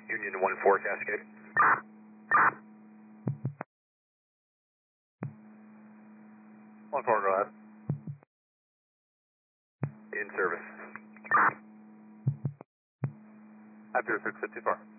Union 1-4 Cascade. 1-4, go ahead. In service. After 654.